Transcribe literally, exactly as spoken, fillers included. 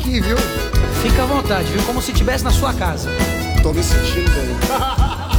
aqui, viu? Fica à vontade, viu? Como se estivesse na sua casa. Tô me sentindo bem.